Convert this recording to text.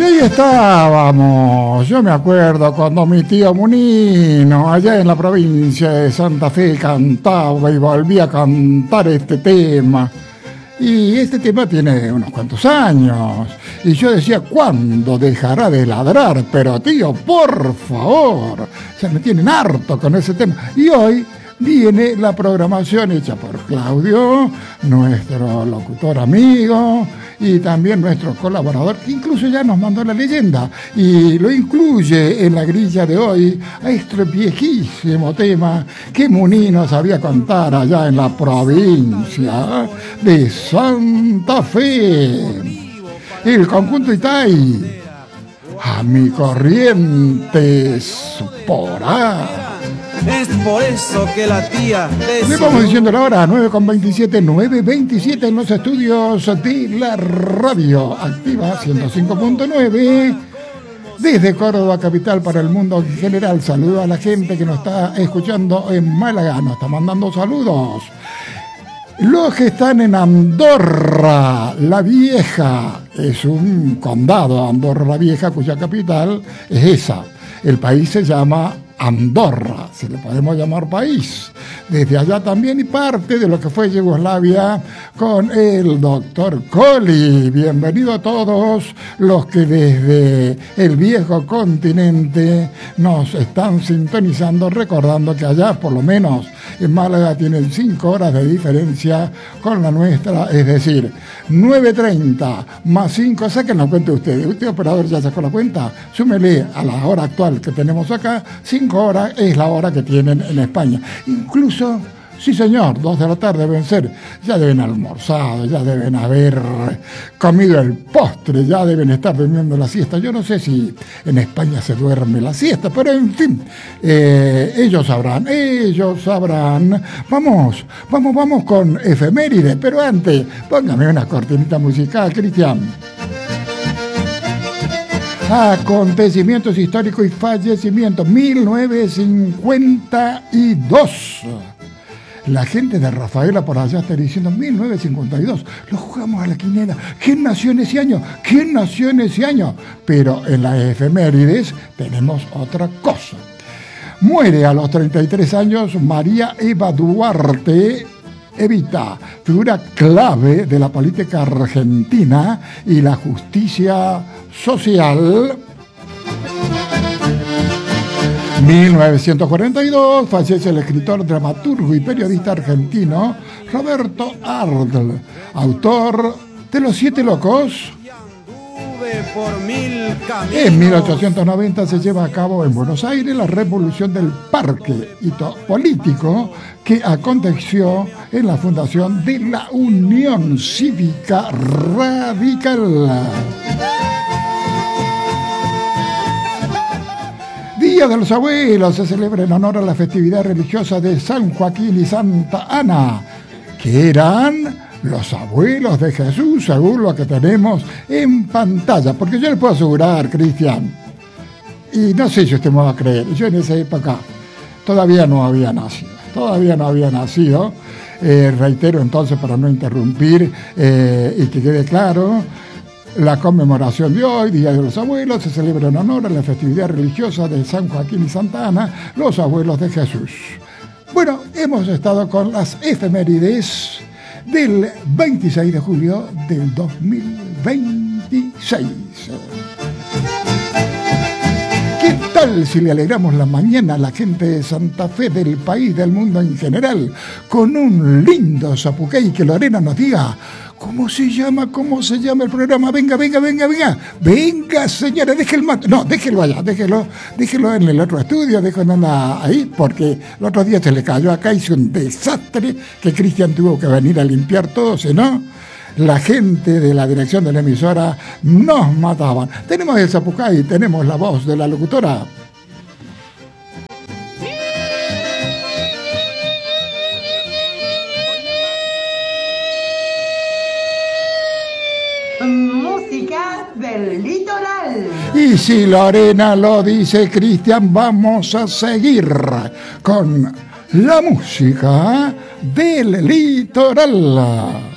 Y ahí estábamos, yo me acuerdo cuando mi tío Munino, allá en la provincia de Santa Fe, cantaba y volvía a cantar este tema. Y este tema tiene unos cuantos años. Y yo decía, ¿cuándo dejará de ladrar? Pero tío, por favor, se me tienen harto con ese tema. Y hoy viene la programación hecha por Claudio, nuestro locutor amigo, y también nuestro colaborador, que incluso ya nos mandó la leyenda, y lo incluye en la grilla de hoy a este viejísimo tema que Munino sabía cantar allá en la provincia de Santa Fe. El conjunto Itay, a mi Corrientes por ahí. Es por eso que la tía le vamos diciendo la hora, 9:27 en los estudios de la radio activa 105.9 desde Córdoba capital para el mundo en general. Saludo a la gente que nos está escuchando en Málaga, nos está mandando saludos. Los que están en Andorra la Vieja, es un condado, Andorra la Vieja, cuya capital es esa. El país se llama Andorra, si le podemos llamar país. Desde allá también, y parte de lo que fue Yugoslavia con el doctor Colli. Bienvenido a todos los que desde el viejo continente nos están sintonizando, recordando que allá por lo menos en Málaga tienen 5 horas de diferencia con la nuestra, es decir, 9:30 más 5, saquen la cuenta ustedes. Usted, operador, ya sacó la cuenta, súmele a la hora actual que tenemos acá, 5 horas es la hora que tienen en España. Incluso, sí señor, 2 de la tarde deben ser, ya deben almorzado, ya deben haber comido el postre, ya deben estar durmiendo la siesta. Yo no sé si en España se duerme la siesta, pero en fin, ellos sabrán. Vamos con efemérides, pero antes, póngame una cortinita musical, Cristian. Acontecimientos históricos y fallecimientos. 1952. La gente de Rafaela por allá está diciendo 1952. Lo jugamos a la quinela. ¿Quién nació en ese año? ¿Quién nació en ese año? Pero en las efemérides tenemos otra cosa. Muere a los 33 años María Eva Duarte Evita, figura clave de la política argentina y la justicia social. 1942 fallece el escritor, dramaturgo y periodista argentino Roberto Ardl, autor de Los Siete Locos. En 1890 se lleva a cabo en Buenos Aires la Revolución del Parque, hito político que aconteció en la fundación de la Unión Cívica Radical. Día de los Abuelos se celebra en honor a la festividad religiosa de San Joaquín y Santa Ana, que eran los abuelos de Jesús, según lo que tenemos en pantalla. Porque yo le puedo asegurar, Cristian, y no sé si usted me va a creer, yo en esa época todavía no había nacido. Reitero entonces, para no interrumpir y que quede claro, la conmemoración de hoy, Día de los Abuelos, se celebra en honor a la festividad religiosa de San Joaquín y Santa Ana, los abuelos de Jesús. Bueno, hemos estado con las efemérides del 26 de julio del 2026. ¿Qué tal si le alegramos la mañana a la gente de Santa Fe, del país, del mundo en general, con un lindo zapucay? Que Lorena nos diga ¿cómo se llama el programa? Venga, señora, deje el mate. No, déjelo allá, déjelo en el otro estudio, déjelo ahí, porque el otro día se le cayó acá, hizo un desastre que Cristian tuvo que venir a limpiar todo, si no, la gente de la dirección de la emisora nos mataban. Tenemos el zapucay, tenemos la voz de la locutora. Del litoral. Y si Lorena lo dice, Cristian, vamos a seguir con la música del litoral.